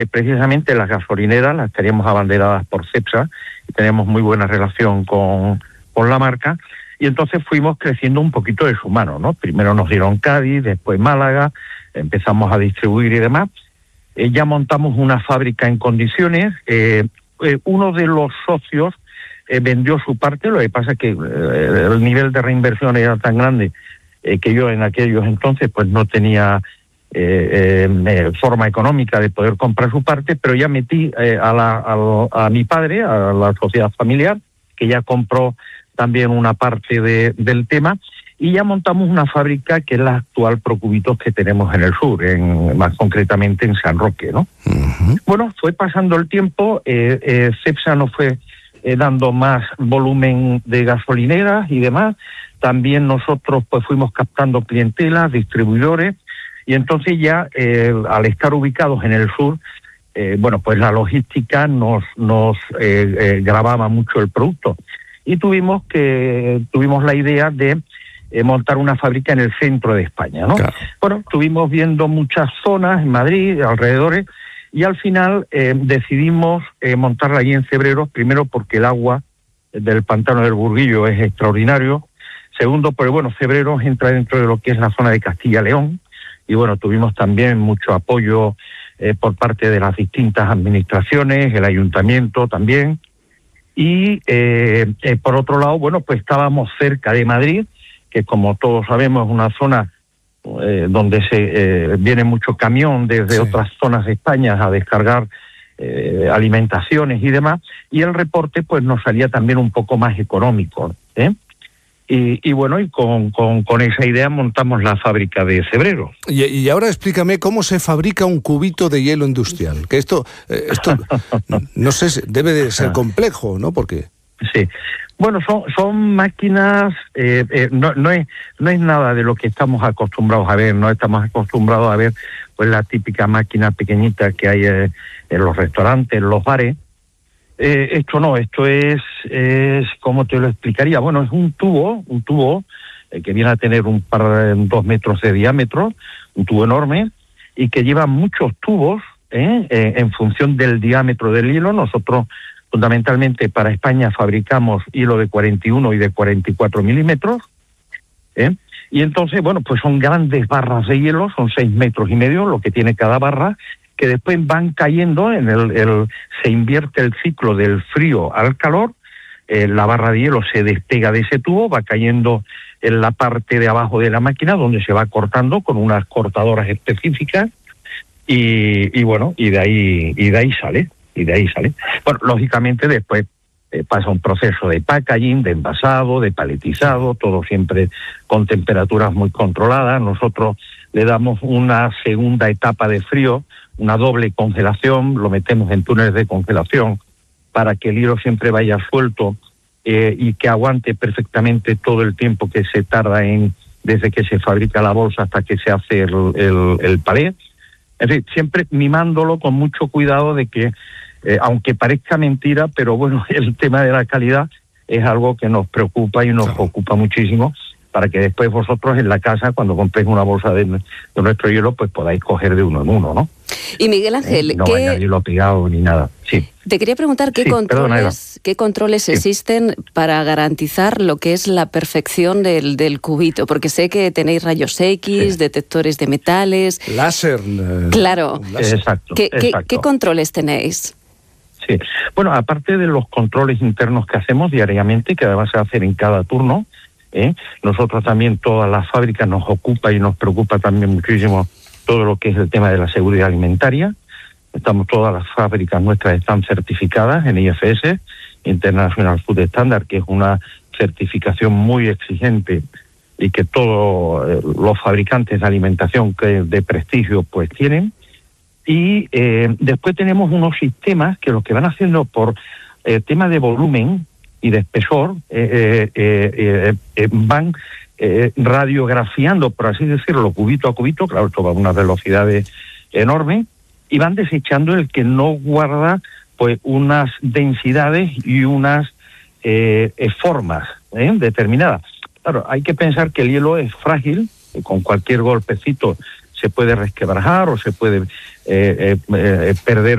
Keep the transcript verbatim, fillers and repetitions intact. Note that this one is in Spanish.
precisamente las gasolineras las teníamos abanderadas por Cepsa, y tenemos muy buena relación con, con la marca, y entonces fuimos creciendo un poquito de su mano, ¿no? Primero nos dieron Cádiz, después Málaga, empezamos a distribuir y demás. Eh, ya montamos una fábrica en condiciones. Eh, eh, uno de los socios eh, vendió su parte, lo que pasa es que eh, el nivel de reinversión era tan grande eh, que yo en aquellos entonces pues no tenía eh, eh, forma económica de poder comprar su parte, pero ya metí eh, a, la, a, a mi padre, a la sociedad familiar, que ya compró también una parte de, del tema, y ya montamos una fábrica que es la actual Procubitos que tenemos en el sur, en, más concretamente en San Roque, ¿no? Uh-huh. Bueno, fue pasando el tiempo, eh, eh, Cepsa nos fue eh, dando más volumen de gasolineras y demás, también nosotros pues fuimos captando clientelas, distribuidores, y entonces ya eh, al estar ubicados en el sur, eh, bueno, pues la logística nos, nos eh, eh, grababa mucho el producto, y tuvimos que tuvimos la idea de Eh, montar una fábrica en el centro de España, ¿no? Claro. Bueno, estuvimos viendo muchas zonas en Madrid, alrededores, y al final eh, decidimos eh, montarla allí en Cebreros, primero porque el agua del pantano del Burguillo es extraordinario, segundo porque, bueno, Cebreros entra dentro de lo que es la zona de Castilla-León, y bueno, tuvimos también mucho apoyo eh, por parte de las distintas administraciones, el ayuntamiento también, y eh, eh, por otro lado, bueno, pues estábamos cerca de Madrid, que como todos sabemos es una zona eh, donde se eh, viene mucho camión desde sí. otras zonas de España a descargar eh, alimentaciones y demás, y el reporte pues nos salía también un poco más económico, ¿eh? Y, y bueno, y con, con, con esa idea montamos la fábrica de Cebreros. Y, y ahora explícame cómo se fabrica un cubito de hielo industrial, que esto, eh, esto no sé, debe de ser complejo, ¿no? Porque... Sí, bueno, son son máquinas, eh, eh, no no es no es nada de lo que estamos acostumbrados a ver, no estamos acostumbrados a ver pues la típica máquina pequeñita que hay eh, en los restaurantes, en los bares. Eh, esto no, esto es, es, ¿cómo te lo explicaría? Bueno, es un tubo, un tubo eh, que viene a tener un par, dos metros de diámetro, un tubo enorme, y que lleva muchos tubos eh, eh, en función del diámetro del hilo. Nosotros fundamentalmente para España fabricamos hilo de cuarenta y uno y de cuarenta y cuatro milímetros, ¿eh? Y entonces, bueno, pues son grandes barras de hielo, son seis metros y medio lo que tiene cada barra, que después van cayendo, en el, el se invierte el ciclo del frío al calor, eh, la barra de hielo se despega de ese tubo, va cayendo en la parte de abajo de la máquina, donde se va cortando con unas cortadoras específicas, y, y bueno, y de ahí, y de ahí sale. Y de ahí sale. Bueno, lógicamente después eh, pasa un proceso de packaging, de envasado, de paletizado, todo siempre con temperaturas muy controladas. Nosotros le damos una segunda etapa de frío, una doble congelación, lo metemos en túneles de congelación para que el hilo siempre vaya suelto eh, y que aguante perfectamente todo el tiempo que se tarda en desde que se fabrica la bolsa hasta que se hace el, el, el palé. En fin, siempre mimándolo con mucho cuidado de que, eh, aunque parezca mentira, pero bueno, el tema de la calidad es algo que nos preocupa y nos claro. ocupa muchísimo, para que después vosotros en la casa, cuando compréis una bolsa de, de nuestro hielo, pues podáis coger de uno en uno, ¿no? Y Miguel Ángel, eh, no ¿qué... vaya hielo pegado ni nada. Sí. Te quería preguntar qué sí, controles, qué controles sí. existen para garantizar lo que es la perfección del, del cubito, porque sé que tenéis rayos X, sí. detectores de metales... Láser. Eh, claro. Láser. Exacto, ¿Qué, exacto. ¿qué, ¿Qué controles tenéis? Sí, bueno, aparte de los controles internos que hacemos diariamente, que además se hacen en cada turno, ¿eh? nosotros también, todas las fábricas nos ocupa y nos preocupa también muchísimo todo lo que es el tema de la seguridad alimentaria. Estamos, todas las fábricas nuestras están certificadas en I F S, International Food Standard, que es una certificación muy exigente y que todos eh, los fabricantes de alimentación que de prestigio pues tienen. Y eh, después tenemos unos sistemas que lo que van haciendo por eh, tema de volumen y de espesor, eh, eh, eh, eh, van eh, radiografiando, por así decirlo, cubito a cubito, claro, esto va a unas velocidades enormes, y van desechando el que no guarda pues unas densidades y unas eh, eh, formas ¿eh? determinadas. Claro, hay que pensar que el hielo es frágil, que con cualquier golpecito se puede resquebrajar o se puede eh, eh, eh, perder